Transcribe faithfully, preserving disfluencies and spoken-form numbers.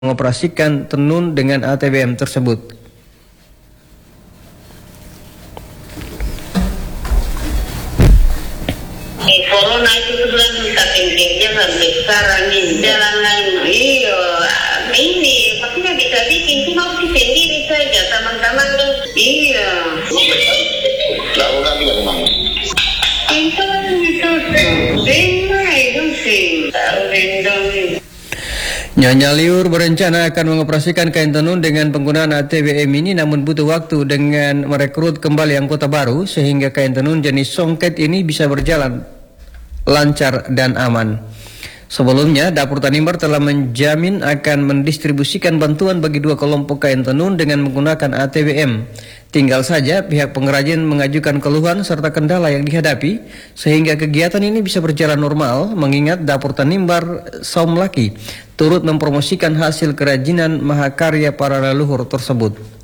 mengoperasikan tenun dengan A T B M tersebut. Eh, corona itu sebenarnya bisa pentingnya sampai sekarang ini jalan lain. Iya, ini pastinya bisa bikin cuma opsi sendiri saja teman-teman tuh. Iya. Lalu nanti bagaimana? Itu itu dengar itu sih. Tahu dendam. Nyonya Liur berencana akan mengoperasikan kain tenun dengan penggunaan A T B M ini, namun butuh waktu dengan merekrut kembali anggota baru sehingga kain tenun jenis songket ini bisa berjalan lancar dan aman. Sebelumnya, Dapur Tanimbar telah menjamin akan mendistribusikan bantuan bagi dua kelompok kain tenun dengan menggunakan A T B M. Tinggal saja pihak pengrajin mengajukan keluhan serta kendala yang dihadapi sehingga kegiatan ini bisa berjalan normal, mengingat Dapur Tanimbar Saumlaki turut mempromosikan hasil kerajinan mahakarya para leluhur tersebut.